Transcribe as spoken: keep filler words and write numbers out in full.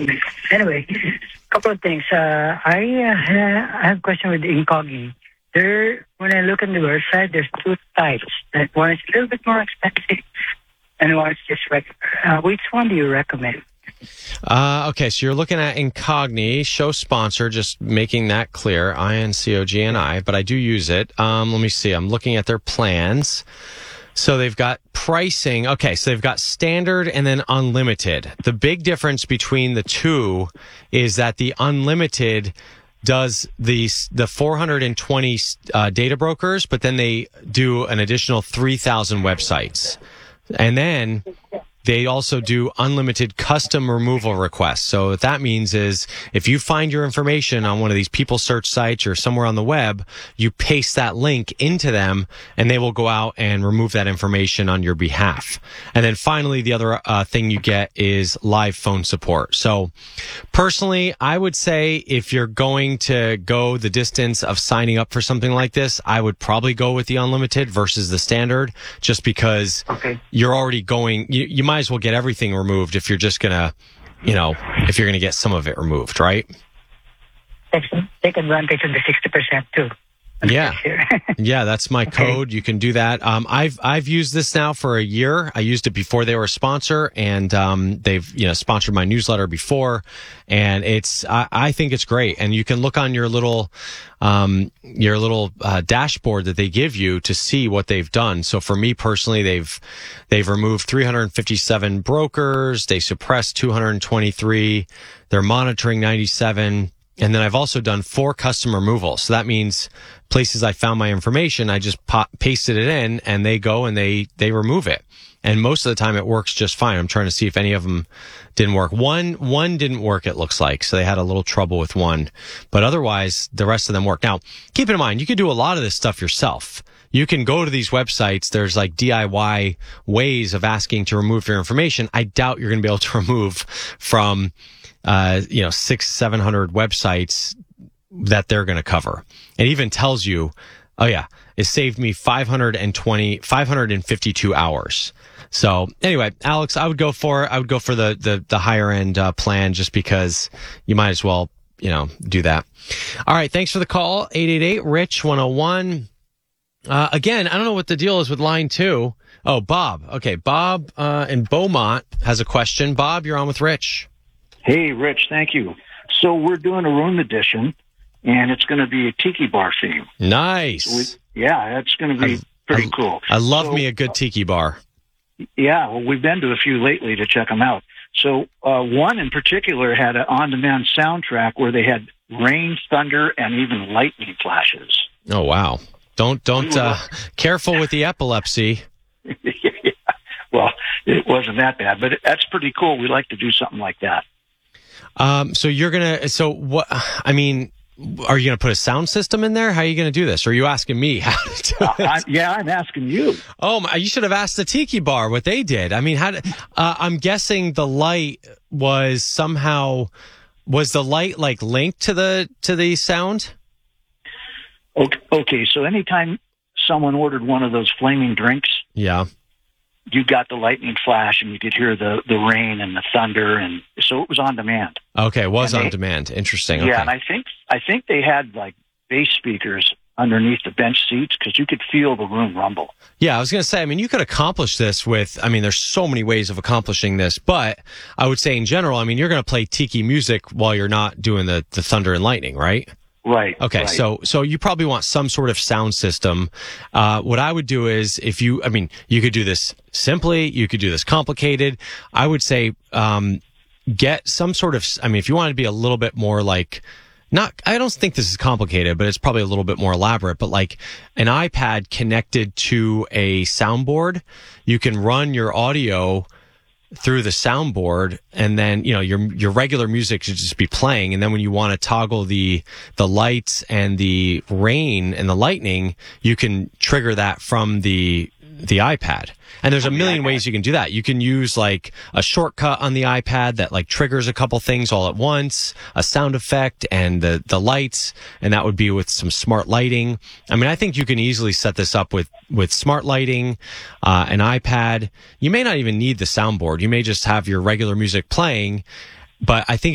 Anyway, couple of things. Uh, I, uh, ha- I have a question with Incogni. There, when I look on the website, there's two types. That one is a little bit more expensive, and one is just regular. Uh, which one do you recommend? Uh, okay, so you're looking at Incogni, show sponsor, just making that clear, I N C O G N I, but I do use it. Um, let me see, I'm looking at their plans. So they've got pricing. Okay, so they've got standard and then unlimited. The big difference between the two is that the unlimited does the the four hundred twenty uh, data brokers, but then they do an additional three thousand websites. And then they also do unlimited custom removal requests. So what that means is if you find your information on one of these people search sites or somewhere on the web, you paste that link into them and they will go out and remove that information on your behalf. And then finally, the other uh, thing you get is live phone support. So personally, I would say if you're going to go the distance of signing up for something like this, I would probably go with the unlimited versus the standard, just because okay. you're already going, you, you might might as well get everything removed if you're just gonna, you know, if you're gonna get some of it removed, right? Take advantage of the sixty percent too. Yeah, yeah, that's my code. You can do that. Um, I've I've used this now for a year. I used it before they were a sponsor, and um, they've you know sponsored my newsletter before, and it's I, I think it's great. And you can look on your little um, your little uh, dashboard that they give you to see what they've done. So for me personally, they've they've removed three hundred fifty-seven brokers. They suppressed two hundred twenty-three. They're monitoring ninety-seven. And then I've also done four custom removals. So that means places I found my information, I just pop, pasted it in and they go and they, they remove it. And most of the time it works just fine. I'm trying to see if any of them didn't work. One, one didn't work, it looks like. So they had a little trouble with one, but otherwise the rest of them work. Now, keep in mind, you can do a lot of this stuff yourself. You can go to these websites. There's like D I Y ways of asking to remove your information. I doubt you're going to be able to remove from Uh, you know, six, seven hundred websites that they're going to cover. It even tells you, oh yeah, it saved me five hundred twenty, five hundred fifty-two hours. So anyway, Alex, I would go for, I would go for the, the, the higher end, uh, plan just because you might as well, you know, do that. All right. Thanks for the call. eight eight eight, rich one oh one. Uh, again, I don't know what the deal is with line two. Oh, Bob. Okay. Bob, uh, in Beaumont has a question. Bob, you're on with Rich. Hey, Rich, thank you. So we're doing a room edition, and it's going to be a tiki bar theme. Nice. So we, yeah, that's going to be I, pretty I, cool. I love so, me a good tiki bar. Yeah, well, we've been to a few lately to check them out. So uh, one in particular had an on-demand soundtrack where they had rain, thunder, and even lightning flashes. Oh, wow. Don't, don't, uh, careful with the epilepsy. Yeah. Well, it wasn't that bad, but it, that's pretty cool. We like to do something like that. Um, so you're going to, so what, I mean, are you going to put a sound system in there? How are you going to do this? Or are you asking me how to do it? Uh, I, yeah, I'm asking you. Oh, my, you should have asked the Tiki Bar what they did. I mean, how did, uh, I'm guessing the light was somehow, was the light like linked to the, to the sound? Okay. Okay. So anytime someone ordered one of those flaming drinks. Yeah. You got the lightning flash and you could hear the, the rain and the thunder. And so it was on demand. Okay. It was and on they, demand. Interesting. Yeah. Okay. And I think, I think they had like bass speakers underneath the bench seats because you could feel the room rumble. Yeah. I was going to say, I mean, you could accomplish this with, I mean, there's so many ways of accomplishing this, but I would say in general, I mean, you're going to play tiki music while you're not doing the, the thunder and lightning, right? Right. Okay. Right. So, so you probably want some sort of sound system. Uh, what I would do is if you, I mean, you could do this simply, you could do this complicated. I would say, um, get some sort of, I mean, if you want to be a little bit more like, not, I don't think this is complicated, but it's probably a little bit more elaborate, but like an iPad connected to a soundboard, you can run your audio through the soundboard, and then, you know, your your regular music should just be playing, and then when you want to toggle the the lights and the rain and the lightning, you can trigger that from the the iPad. And there's a million ways you can do that. You can use like a shortcut on the iPad that like triggers a couple things all at once, a sound effect and the, the lights. And that would be with some smart lighting. I mean, I think you can easily set this up with, with smart lighting, uh, an iPad. You may not even need the soundboard. You may just have your regular music playing, but I think